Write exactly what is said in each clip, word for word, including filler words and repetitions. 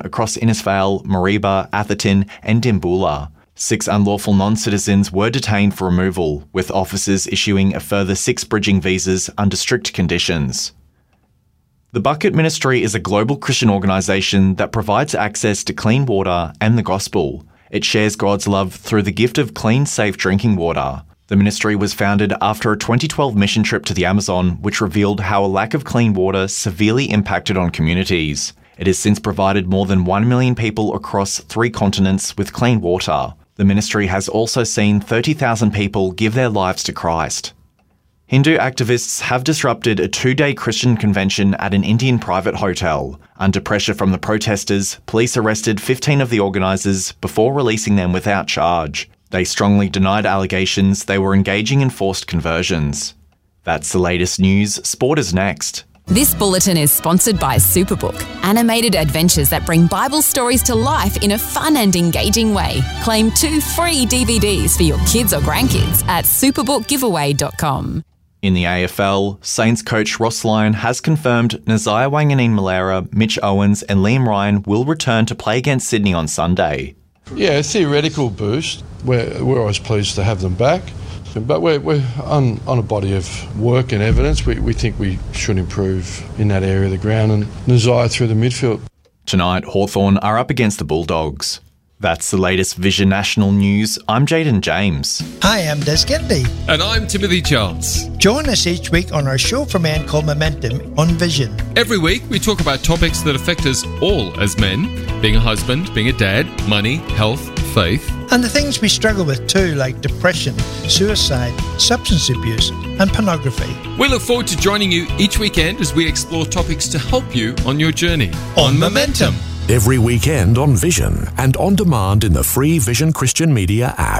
across Innisfail, Mareeba, Atherton and Dimboola. Six unlawful non-citizens were detained for removal, with officers issuing a further six bridging visas under strict conditions. The Bucket Ministry is a global Christian organisation that provides access to clean water and the gospel. It shares God's love through the gift of clean, safe drinking water. The ministry was founded after a twenty twelve mission trip to the Amazon, which revealed how a lack of clean water severely impacted on communities. It has since provided more than one million people across three continents with clean water. The ministry has also seen thirty thousand people give their lives to Christ. Hindu activists have disrupted a two-day Christian convention at an Indian private hotel. Under pressure from the protesters, police arrested fifteen of the organisers before releasing them without charge. They strongly denied allegations they were engaging in forced conversions. That's the latest news. Sport is next. This bulletin is sponsored by Superbook, animated adventures that bring Bible stories to life in a fun and engaging way. Claim two free D V Ds for your kids or grandkids at superbook giveaway dot com. In the A F L, Saints coach Ross Lyon has confirmed Nazaya Wanganeen-Malera, Mitch Owens and Liam Ryan will return to play against Sydney on Sunday. Yeah, a theoretical boost. We're, we're always pleased to have them back. But we're, we're on, on a body of work and evidence. We, we think we should improve in that area of the ground and Nazaya through the midfield. Tonight, Hawthorn are up against the Bulldogs. That's the latest Vision National News. I'm Jaden James. Hi, I'm Des Kennedy. And I'm Timothy Charles. Join us each week on our show for men called Momentum on Vision. Every week we talk about topics that affect us all as men. Being a husband, being a dad, money, health, faith. And the things we struggle with too, like depression, suicide, substance abuse and pornography. We look forward to joining you each weekend as we explore topics to help you on your journey. On, on Momentum. Every weekend on Vision and on demand in the free Vision Christian Media app.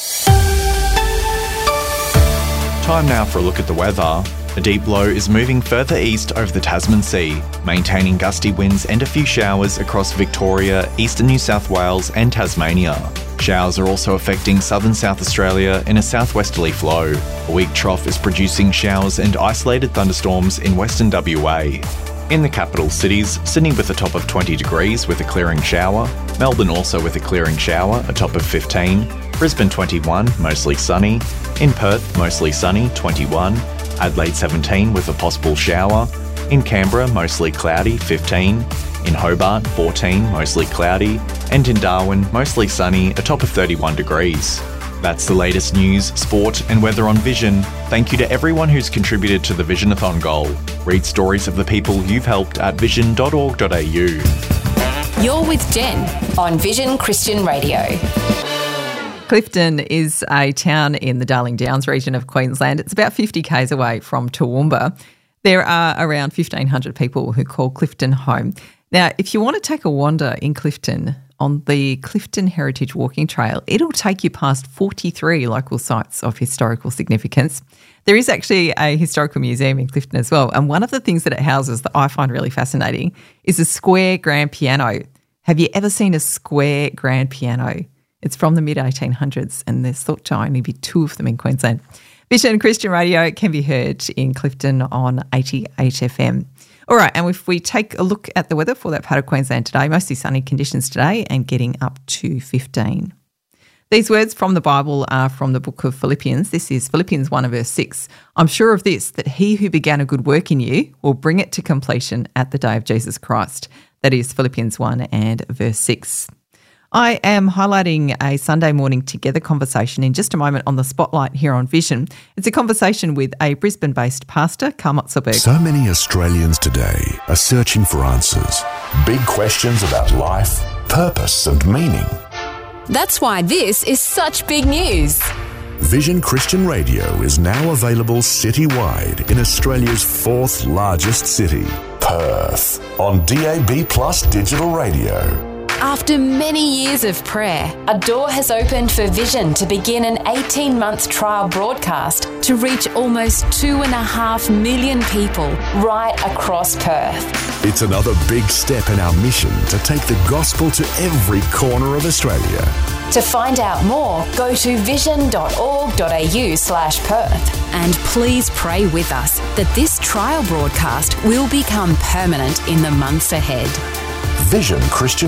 Time now for a look at the weather. A deep low is moving further east over the Tasman Sea, maintaining gusty winds and a few showers across Victoria, eastern New South Wales and Tasmania. Showers are also affecting southern South Australia in a southwesterly flow. A weak trough is producing showers and isolated thunderstorms in western W A. In the capital cities, Sydney with a top of twenty degrees with a clearing shower, Melbourne also with a clearing shower, a top of fifteen, Brisbane twenty-one, mostly sunny, in Perth mostly sunny, twenty-one, Adelaide seventeen with a possible shower, in Canberra mostly cloudy, fifteen, in Hobart fourteen, mostly cloudy, and in Darwin mostly sunny, a top of thirty-one degrees. That's the latest news, sport and weather on Vision. Thank you to everyone who's contributed to the Visionathon goal. Read stories of the people you've helped at vision dot org dot a u. You're with Jen on Vision Christian Radio. Clifton is a town in the Darling Downs region of Queensland. It's about fifty kays away from Toowoomba. There are around fifteen hundred people who call Clifton home. Now, if you want to take a wander in Clifton on the Clifton Heritage Walking Trail, it'll take you past forty-three local sites of historical significance. There is actually a historical museum in Clifton as well, and one of the things that it houses that I find really fascinating is a square grand piano. Have you ever seen a square grand piano? It's from the mid eighteen hundreds, and there's thought to only be two of them in Queensland. Vision Christian Radio can be heard in Clifton on eighty-eight F M. All right, and if we take a look at the weather for that part of Queensland today, mostly sunny conditions today and getting up to fifteen. These words from the Bible are from the book of Philippians. This is Philippians one and verse six. I'm sure of this, that he who began a good work in you will bring it to completion at the day of Jesus Christ. That is Philippians one and verse six. I am highlighting a Sunday morning together conversation in just a moment on the Spotlight here on Vision. It's a conversation with a Brisbane-based pastor, Carl Motzelberg. So many Australians today are searching for answers. Big questions about life, purpose and meaning. That's why this is such big news. Vision Christian Radio is now available citywide in Australia's fourth largest city, Perth, on D A B Plus digital radio. After many years of prayer, a door has opened for Vision to begin an eighteen-month trial broadcast to reach almost two and a half million people right across Perth. It's another big step in our mission to take the gospel to every corner of Australia. To find out more, go to vision dot org dot a u slash Perth. And please pray with us that this trial broadcast will become permanent in the months ahead. Vision Christian